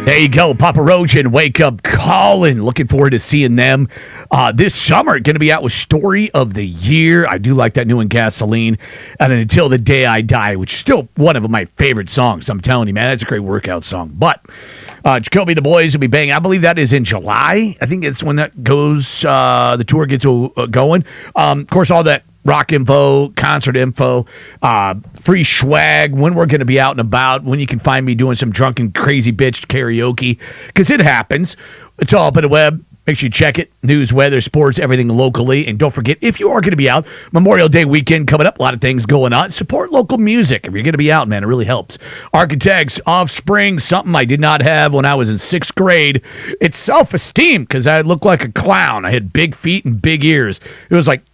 There you go, Papa Roach and Wake Up Callin'. Looking forward to seeing them this summer. Going to be out with Story of the Year. I do like that new one, Gasoline. And Until the Day I Die, which is still one of my favorite songs. I'm telling you, man, that's a great workout song. But Jacoby the Boys will be banging. I believe that is in July. I think it's when that goes, the tour gets going. Of course, all that rock info, concert info, free swag, when we're going to be out and about, when you can find me doing some drunken crazy bitch karaoke, because it happens. It's all up on the web. Make sure you check it. News, weather, sports, everything locally. And don't forget, if you are going to be out, Memorial Day weekend coming up, a lot of things going on. Support local music. If you're going to be out, man, it really helps. Architects, Offspring, something I did not have when I was in 6th grade. It's self-esteem, because I looked like a clown. I had big feet and big ears. It was like,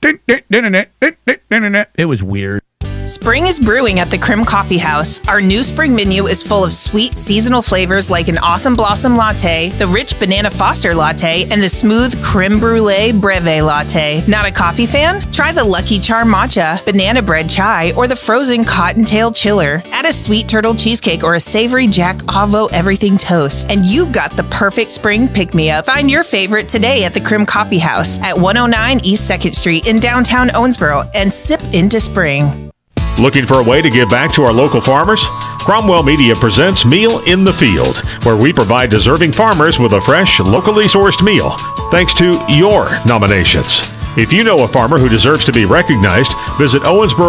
it was weird. Spring is brewing at the Krim Coffee House. Our new spring menu is full of sweet seasonal flavors like an Awesome Blossom Latte, the rich Banana Foster Latte, and the smooth Creme Brulee Breve Latte. Not a coffee fan? Try the Lucky Charm Matcha, Banana Bread Chai, or the frozen Cottontail Chiller. Add a sweet turtle cheesecake or a savory Jack Avo Everything Toast, and you've got the perfect spring pick-me-up. Find your favorite today at the Krim Coffee House at 109 East 2nd Street in downtown Owensboro, and sip into spring. Looking for a way to give back to our local farmers? Cromwell Media presents Meal in the Field, where we provide deserving farmers with a fresh, locally sourced meal, thanks to your nominations. If you know a farmer who deserves to be recognized, visit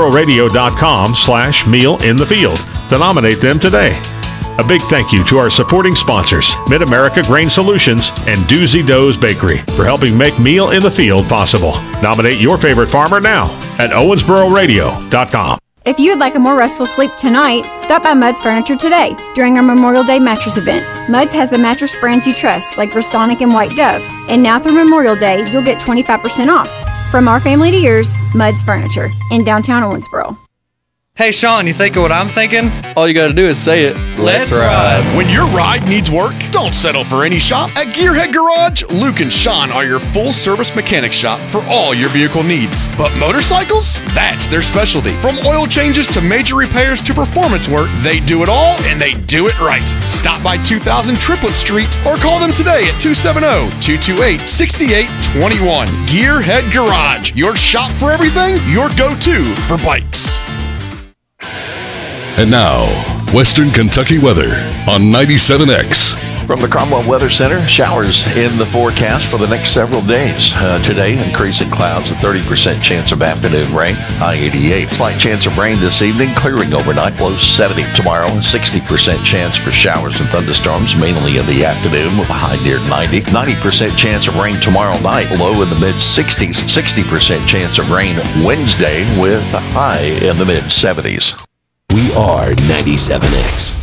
owensbororadio.com/mealinthefield to nominate them today. A big thank you to our supporting sponsors, Mid-America Grain Solutions and Doozy Doe's Bakery, for helping make Meal in the Field possible. Nominate your favorite farmer now at owensbororadio.com. If you would like a more restful sleep tonight, stop by Mudd's Furniture today during our Memorial Day mattress event. Mudd's has the mattress brands you trust, like Restonic and White Dove. And now through Memorial Day, you'll get 25% off. From our family to yours, Mudd's Furniture in downtown Owensboro. Hey, Sean, you think of what I'm thinking? All you gotta do is say it. Let's ride. When your ride needs work, don't settle for any shop. At Gearhead Garage, Luke and Sean are your full-service mechanic shop for all your vehicle needs. But motorcycles? That's their specialty. From oil changes to major repairs to performance work, they do it all, and they do it right. Stop by 2000 Triplet Street or call them today at 270-228-6821. Gearhead Garage, your shop for everything, your go-to for bikes. And now, Western Kentucky weather on 97X. From the Cromwell Weather Center, showers in the forecast for the next several days. Today, increasing clouds, a 30% chance of afternoon rain, high 88. Slight chance of rain this evening, clearing overnight, low 70. Tomorrow, 60% chance for showers and thunderstorms, mainly in the afternoon, with a high near 90. 90% chance of rain tomorrow night, low in the mid-60s. 60% chance of rain Wednesday, with a high in the mid-70s. We are 97X.